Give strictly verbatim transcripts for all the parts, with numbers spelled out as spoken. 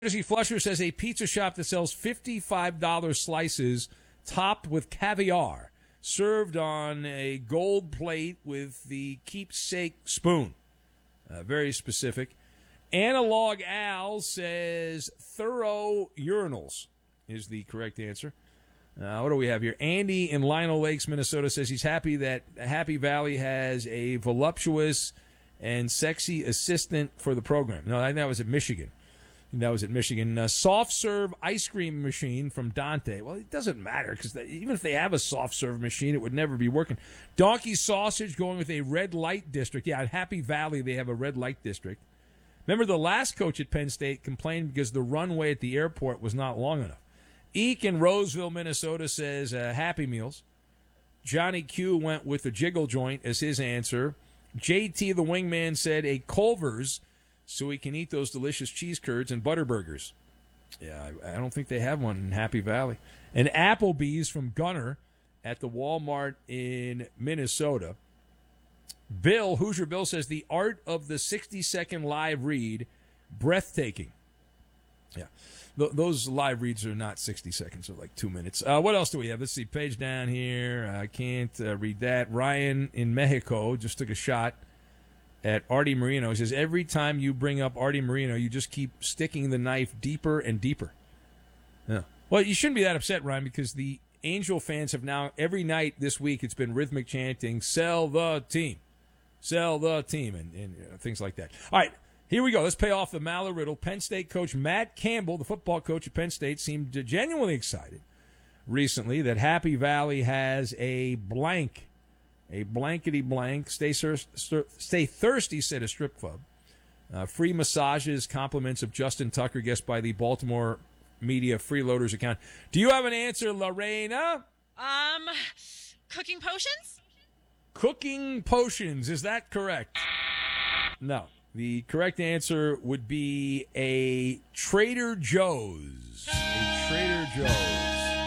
Jersey Flusher says a pizza shop that sells fifty-five dollars slices topped with caviar, served on a gold plate with the keepsake spoon. Uh, very specific. Analog Al says thorough urinals is the correct answer. Uh, what do we have here? Andy in Lionel Lakes, Minnesota says he's happy that Happy Valley has a voluptuous and sexy assistant for the program. No, I think that was at Michigan. That was at Michigan. Uh, soft serve ice cream machine from Dante. Well, it doesn't matter because even if they have a soft serve machine, it would never be working. Donkey Sausage going with a red light district. Yeah, at Happy Valley, they have a red light district. Remember, the last coach at Penn State complained because the runway at the airport was not long enough. Eek in Roseville, Minnesota says uh, Happy Meals. Johnny Q went with the jiggle joint as his answer. J T the Wingman said a Culver's, so he can eat those delicious cheese curds and butter burgers. Yeah, I, I don't think they have one in Happy Valley. And Applebee's from Gunner at the Walmart in Minnesota. Bill, Hoosier Bill, says the art of the sixty-second live read, breathtaking. Yeah, Th- those live reads are not sixty seconds, they're like two minutes. Uh, what else do we have? Let's see, page down here. I can't uh, read that. Ryan in Mexico just took a shot at Artie Moreno. He says, every time you bring up Artie Moreno, you just keep sticking the knife deeper and deeper. Yeah. Well, you shouldn't be that upset, Ryan, because the Angel fans have now, every night this week, it's been rhythmic chanting, sell the team, sell the team, and, and you know, things like that. All right, here we go. Let's pay off the Maller riddle. Penn State coach Matt Campbell, the football coach at Penn State, seemed genuinely excited recently that Happy Valley has a blank A blankety blank. Stay, sur- sur- stay thirsty, said a strip club. Uh, free massages, compliments of Justin Tucker, guessed by the Baltimore media freeloaders account. Do you have an answer, Lorena? Um, cooking potions? Cooking potions. Is that correct? No. The correct answer would be a Trader Joe's. A Trader Joe's.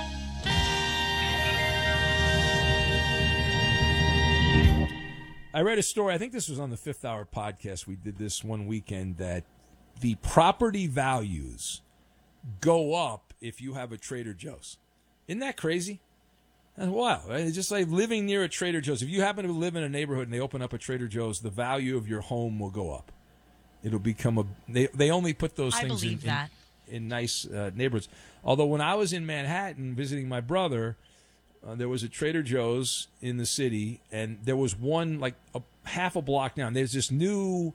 I read a story, I think this was on the Fifth Hour podcast, we did this one weekend, that the property values go up if you have a Trader Joe's. Isn't that crazy? That's wild, right? It's just like living near a Trader Joe's. If you happen to live in a neighborhood and they open up a Trader Joe's, the value of your home will go up. It'll become a... They, they only put those I things in, that. in, in nice uh, neighborhoods. Although when I was in Manhattan visiting my brother... Uh, there was a Trader Joe's in the city, and there was one like a half a block down. There's this new,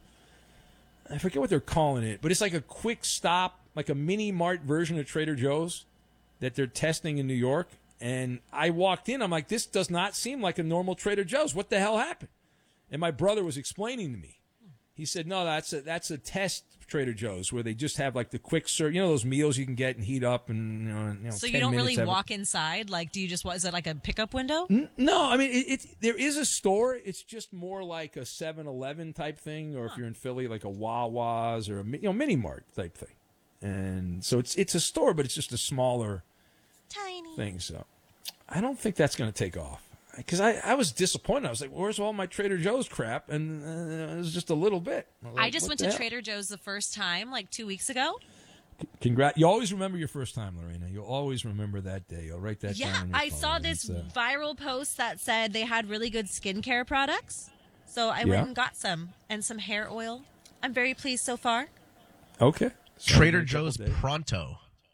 I forget what they're calling it, but it's like a quick stop, like a mini mart version of Trader Joe's that they're testing in New York. And I walked in, I'm like, this does not seem like a normal Trader Joe's. What the hell happened? And my brother was explaining to me. He said, no, that's a, that's a test Trader Joe's where they just have like the quick serve, you know, those meals you can get and heat up and, you know, you know so ten you don't really minutes walk inside? Like, do you just, what, is it like a pickup window? N- no, I mean, it, it, there is a store. It's just more like a seven eleven type thing, or huh. if you're in Philly, like a Wawa's or a, you know, Mini Mart type thing. And so it's it's a store, but it's just a smaller tiny thing. So I don't think that's going to take off. Because I, I was disappointed. I was like, where's all my Trader Joe's crap? And uh, it was just a little bit. I, like, I just went to hell? Trader Joe's the first time, like two weeks ago. C- Congrats. You always remember your first time, Lorena. You'll always remember that day. You'll write that yeah, down. Yeah, I saw this uh... viral post that said they had really good skincare products. So I yeah. went and got some, and some hair oil. I'm very pleased so far. Okay. So Trader Joe's Pronto.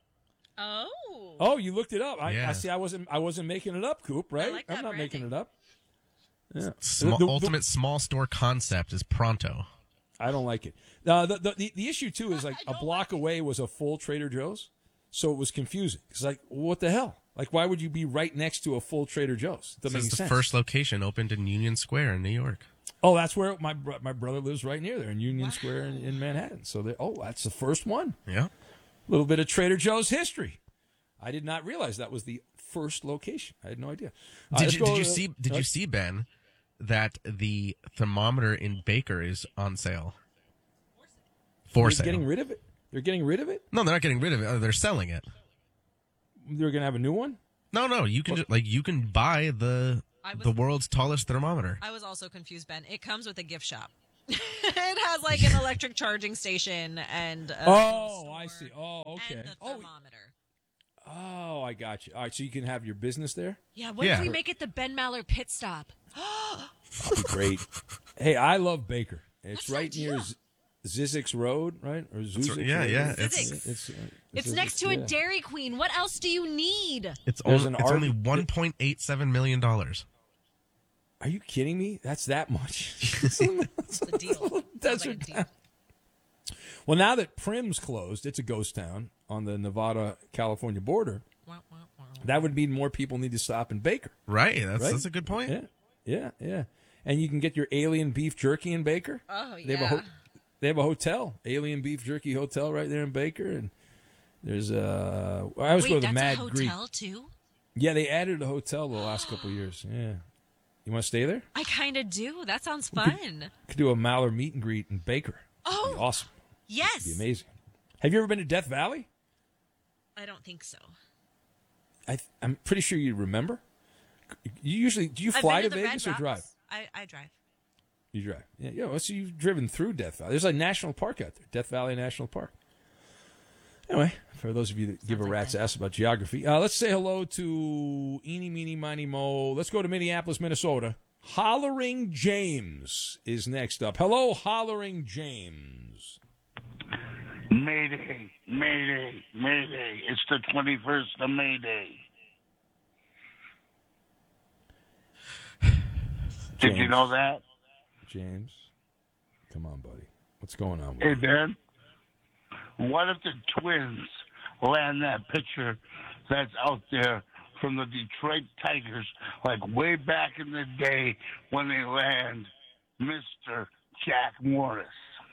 Oh. Oh, you looked it up. I, yeah. I see. I wasn't. I wasn't making it up, Coop. Right? I like that I'm not branding. making it up. Yeah. Small, the, the, ultimate the, small store concept is Pronto. I don't like it. Uh, the, the the issue too is like a block like away was a full Trader Joe's, so it was confusing. It's like, what the hell? Like, why would you be right next to a full Trader Joe's? Doesn't This make is the sense. first location opened in Union Square in New York. Oh, that's where my bro- my brother lives, right near there in Union wow. Square in, in Manhattan. So they, oh, that's the first one. Yeah. A little bit of Trader Joe's history. I did not realize that was the first location. I had no idea. Uh, did you, did you to, see? Did uh, you see, Ben, that the thermometer in Baker is on sale? For they're sale. Getting rid of it. They're getting rid of it. No, they're not getting rid of it. They're selling it. They're gonna have a new one. No, no. You can just, like you can buy the was, the world's tallest thermometer. I was also confused, Ben. It comes with a gift shop. It has like an electric charging station and a Oh, store I see. Oh, okay. and the Oh, thermometer. oh, I got you. All right, so you can have your business there. Yeah, what Yeah. if we make it the Ben Maller pit stop? That'd be great. Hey, I love Baker. It's That's an right near idea. Z- Zizek's Road, right? Or Zuzek's right. Yeah, Road? yeah, it's- It's, it's, It's Zizek's, next to a yeah. Dairy Queen. What else do you need? It's, There's only, an it's art- only one point eight seven million dollars. Are you kidding me? That's that much. The deal. Sounds Desert like a deal. town. Well, now that Prim's closed, it's a ghost town on the Nevada-California border. Wah, wah, wah. That would mean more people need to stop in Baker. Right. That's Right? that's a good point. Yeah, yeah, yeah. And you can get your alien beef jerky in Baker. Oh, They have a yeah. ho- they have a hotel, alien beef jerky hotel, right there in Baker. And there's a. I always Wait, go to the that's Mad a Greek. hotel too? Yeah, they added a hotel the last couple of years. Yeah, you want to stay there? I kind of do. That sounds fun. Could do a Maller meet and greet in Baker. Oh, Be awesome. yes. Be amazing. Have you ever been to Death Valley? I don't think so. I, I'm pretty sure you remember. You usually do you I've fly been to the Red Vegas or Rocks. drive? I, I drive. You drive. Yeah, yeah. Well, so you've driven through Death Valley. There's a national park out there, Death Valley National Park. Anyway, for those of you that give a like rat's that. ass about geography, uh, let's say hello to Eeny, Meeny, Miny, Mo. Let's go to Minneapolis, Minnesota. Hollering James is next up. Hello, Hollering James. Mayday, Mayday, Mayday. It's the twenty-first of Mayday. Did you James. know that? James, come on, buddy. What's going on with Hey, you? Ben. What if the Twins land that pitcher that's out there from the Detroit Tigers, like way back in the day when they land Mister Jack Morris?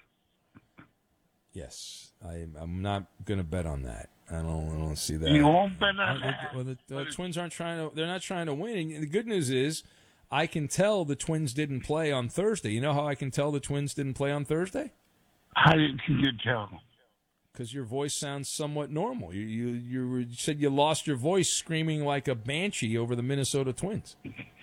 Yes, I, I'm not going to bet on that. I don't, I don't see that. You won't bet Uh, on the- that. well, the, the Twins aren't trying to. They're not trying to win. And the good news is, I can tell the Twins didn't play on Thursday. You know how I can tell the Twins didn't play on Thursday? How did you tell? Because your voice sounds somewhat normal. You, you you were- you said you lost your voice screaming like a banshee over the Minnesota Twins.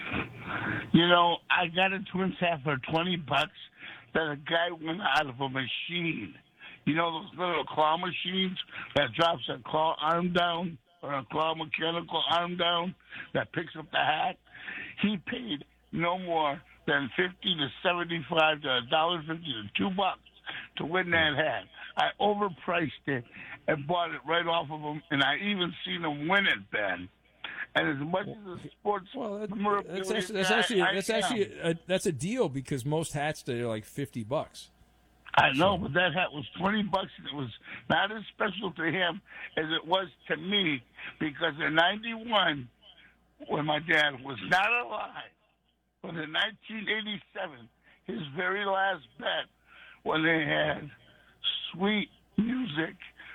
You know, I got a Twins hat for twenty bucks that a guy went out of a machine. You know those little claw machines that drops a claw arm down or a claw mechanical arm down that picks up the hat? He paid no more than fifty to seventy-five to a dollar fifty to two bucks to win that hat. I overpriced it and bought it right off of him, and I even seen him win it, Ben. And as much as a sports Well, that, memorabilia that's actually that's guy actually I that's am, actually a, that's a deal because most hats today are like fifty bucks. I know, but that hat was twenty bucks, and it was not as special to him as it was to me because in ninety-one, when my dad was not alive, but in nineteen eighty-seven, his very last bet, when they had Sweet Music,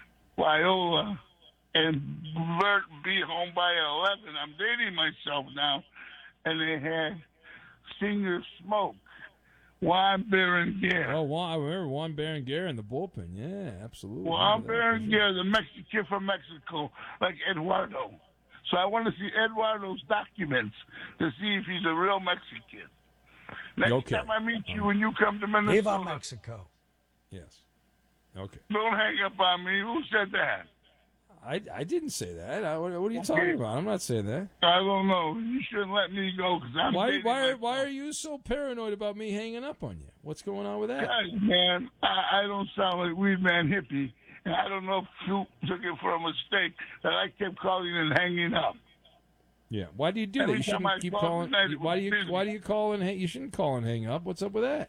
Viola, and Bert Be Home by eleven, I'm dating myself now, and they had Singer Smoke. Juan Berenguer. Oh, Juan, I remember Juan Berenguer in the bullpen. Yeah, absolutely. Juan Remember that. Berenguer, the Mexican kid from Mexico, like Eduardo. So I want to see Eduardo's documents to see if he's a real Mexican. Next Okay. time I meet you when you come to Minnesota, Viva Mexico. Yes. Okay. don't hang up on me. Who said that? I, I didn't say that. I, what, what are you talking about? I'm not saying that. I don't know. You shouldn't let me go because I'm Why dating why myself. why are you so paranoid about me hanging up on you? What's going on with that? Guys, man, I, I don't sound like Weed Man Hippie, and I don't know if you took it for a mistake that I kept calling and hanging up. Yeah. Why do you do that? Every You time shouldn't I keep called calling. tonight, it Why was do you busy. why do you call and hang, you shouldn't call and hang up? What's up with that?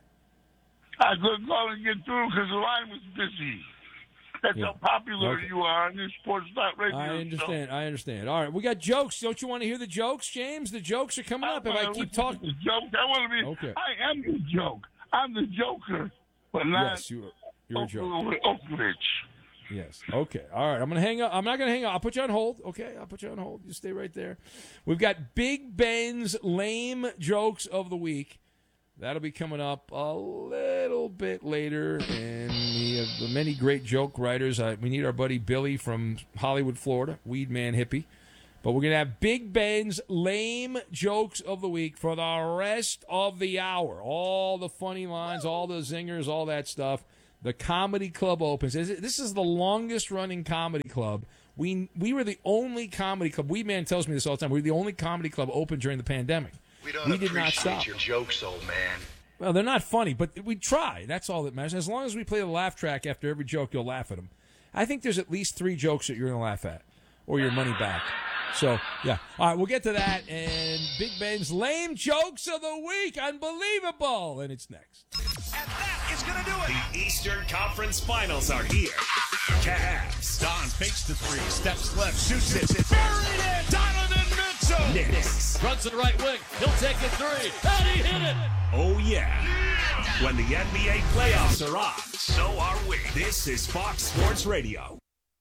I couldn't call and get through because the line was busy. That's Yeah. how popular Okay. you are on this sports dot radio I show. understand. I understand. All right, we got jokes. Don't you want to hear the jokes, James? The jokes are coming up. If I keep talking, The joke. I want to be. Okay. I am the joke. I'm the Joker, but not yes, you you're a joke. Oak, Oak Ridge. Yes. Okay. All right. I'm going to hang up. I'm not going to hang up. I'll put you on hold. Okay. I'll put you on hold. You stay right there. We've got Big Ben's lame jokes of the week. That'll be coming up a little bit later. And we have many great joke writers. Uh, we need our buddy Billy from Hollywood, Florida, Weed Man Hippie. But we're going to have Big Ben's lame jokes of the week for the rest of the hour. All the funny lines, all the zingers, all that stuff. The Comedy Club opens. This is the longest-running comedy club. We we were the only comedy club. Weed Man tells me this all the time. We were the only comedy club open during the pandemic. We don't we did appreciate not stop. your jokes, old man. Well, they're not funny, but we try. That's all that matters. As long as we play the laugh track after every joke, you'll laugh at them. I think there's at least three jokes that you're going to laugh at or your money back. So, yeah. All right, we'll get to that. And Big Ben's lame jokes of the week. Unbelievable. And it's next. And that is going to do it. The Eastern Conference Finals are here. Cavs. Don fakes the three. Steps left. Shoots it. Buried it. Donovan Mitchell. Knicks. Runs to the right wing. He'll take a three. And he hit it. Oh, yeah. When the N B A playoffs are on, so are we. This is Fox Sports Radio.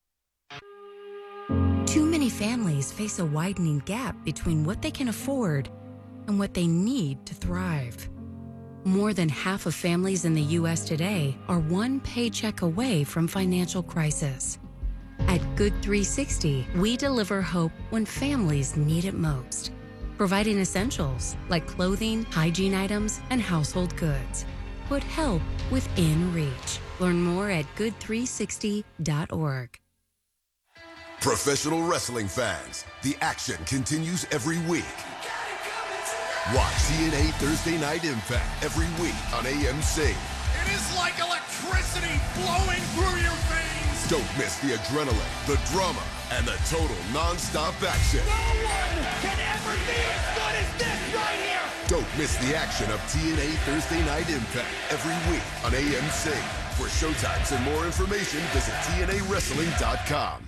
Too many families face a widening gap between what they can afford and what they need to thrive. More than half of families in the U S today are one paycheck away from financial crisis. At Good three sixty, we deliver hope when families need it most, providing essentials like clothing, hygiene items, and household goods. Put help within reach. Learn more at good three sixty dot org. Professional wrestling fans, the action continues every week. Watch T N A Thursday Night Impact every week on A M C. It is like electricity flowing through your veins. Don't miss the adrenaline, the drama, and the total non-stop action. No one can ever be as good as this right here. Don't miss the action of T N A Thursday Night Impact every week on A M C. For showtimes and more information, visit T N A wrestling dot com.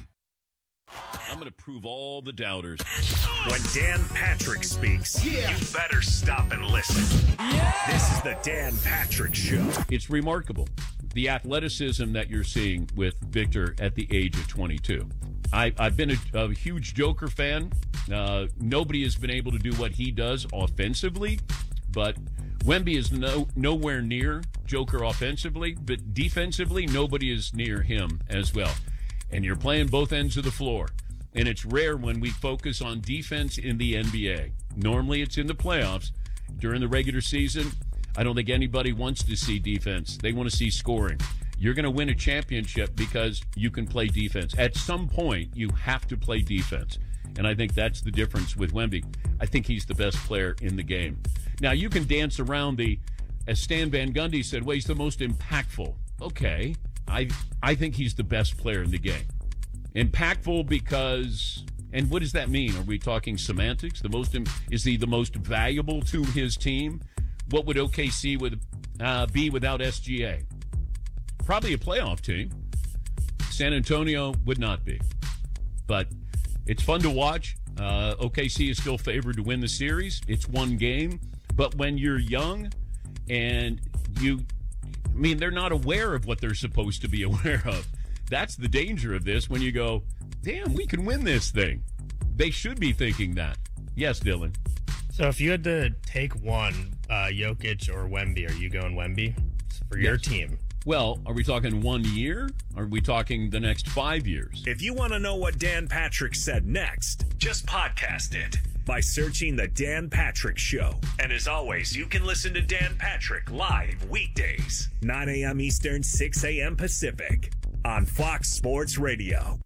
I'm going to prove all the doubters. When Dan Patrick speaks, yeah. you better stop and listen. Yeah. This is the Dan Patrick Show. It's remarkable, the athleticism that you're seeing with Victor at the age of twenty-two. I, I've been a, a huge Joker fan. Uh, nobody has been able to do what he does offensively, but Wemby is no nowhere near Joker offensively, but defensively, nobody is near him as well. And you're playing both ends of the floor. And it's rare when we focus on defense in the N B A. Normally it's in the playoffs. During the regular season, I don't think anybody wants to see defense. They want to see scoring. You're going to win a championship because you can play defense. At some point, you have to play defense. And I think that's the difference with Wemby. I think he's the best player in the game. Now, you can dance around the, as Stan Van Gundy said, well, he's the most impactful. Okay. I I think he's the best player in the game. Impactful because, and what does that mean? Are we talking semantics? The most is he the most valuable to his team? What would O K C would uh, be without S G A? Probably a playoff team. San Antonio would not be, but it's fun to watch. Uh, O K C is still favored to win the series. It's one game, but when you're young and you, I mean, they're not aware of what they're supposed to be aware of. That's the danger of this when you go, damn, we can win this thing. They should be thinking that. Yes, Dylan. So if you had to take one, uh, Jokic or Wemby, are you going Wemby for your Yes. team? Well, are we talking one year? Are we talking the next five years? If you want to know what Dan Patrick said next, just podcast it by searching The Dan Patrick Show. And as always, you can listen to Dan Patrick live weekdays, nine a.m. Eastern, six a.m. Pacific, on Fox Sports Radio.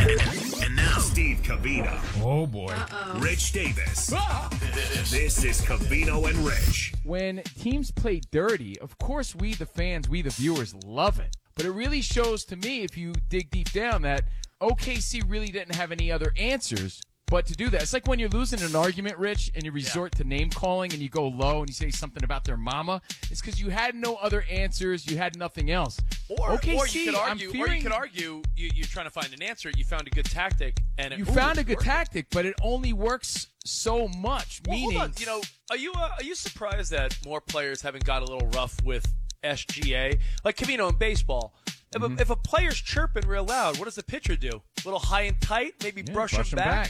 And now, Steve Covino. Oh, boy. Uh-oh. Rich Davis. This is Covino and Rich. When teams play dirty, of course we, the fans, we, the viewers, love it. But it really shows to me, if you dig deep down, that O K C really didn't have any other answers but to do that. It's like when you're losing an argument, Rich, and you resort yeah. to name-calling and you go low and you say something about their mama. It's because you had no other answers. You had nothing else. Or, O K C, or you could argue, fearing, or you could argue you, you're trying to find an answer. You found a good tactic, and it, you ooh, found a good working. tactic, but it only works so much. Well, meaning, hold on. You know, are you uh, are you surprised that more players haven't got a little rough with S G A? Like Covino in baseball. If, mm-hmm. a, if a player's chirping real loud, what does the pitcher do? A little high and tight, maybe yeah, brush, brush him him back. back.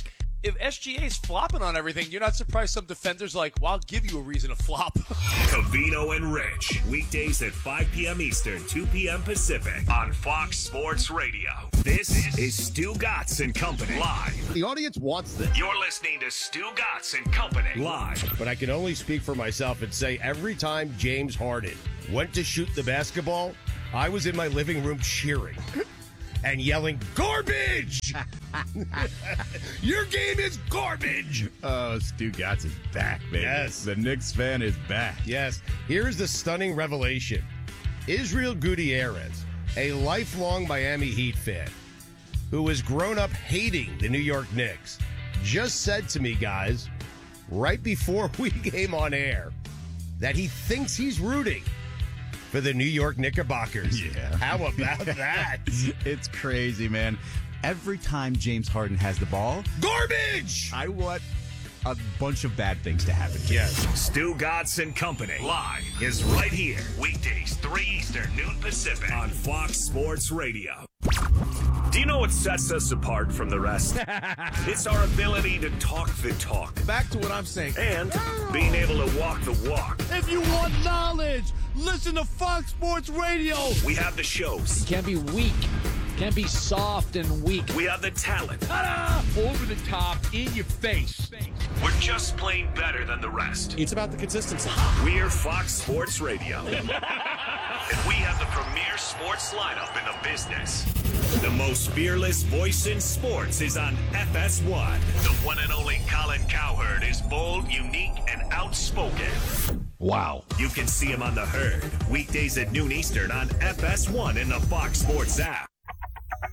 if S G A is flopping on everything, you're not surprised some defenders are like, well, I'll give you a reason to flop. Covino and Rich, weekdays at five p.m. Eastern, two p.m. Pacific on Fox Sports Radio. This is Stu Gatz and Company live. The audience wants this. You're listening to Stu Gatz and Company live. But I can only speak for myself and say every time James Harden went to shoot the basketball, I was in my living room cheering and yelling, garbage! Your game is garbage! Oh, Stu Gatz is back, baby. Yes. The Knicks fan is back. Yes. Here's the stunning revelation. Israel Gutierrez, a lifelong Miami Heat fan who has grown up hating the New York Knicks, just said to me, guys, right before we came on air, that he thinks he's rooting for the New York Knickerbockers. Yeah. How about that? It's crazy, man. Every time James Harden has the ball, garbage! I want a bunch of bad things to happen. Yes. Stu Gatz and Company live is right here. Weekdays, three Eastern, noon Pacific on Fox Sports Radio. Do you know what sets us apart from the rest? It's our ability to talk the talk. Back to what I'm saying. And being able to walk the walk. If you want knowledge, listen to Fox Sports Radio. We have the shows. You can't be weak. You can't be soft and weak. We have the talent. Ta-da! Over the top, in your face. We're just plain better than the rest. It's about the consistency. We're Fox Sports Radio. And we have the premier sports lineup in the business. The most fearless voice in sports is on F S one. The one and only Colin Cowherd is bold, unique, and outspoken. Wow. You can see him on The Herd, weekdays at noon Eastern on F S one in the Fox Sports app.